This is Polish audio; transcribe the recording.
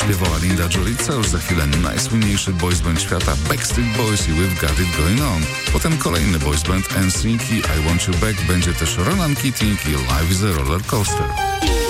śpiewała Linda Jolica, już za chwilę najsłynniejszy boysband świata Backstreet Boys i We've Got It Going On. Potem kolejny boysband NSYNC i I Want You Back, będzie też Ronan Keating i Life is a Roller Coaster.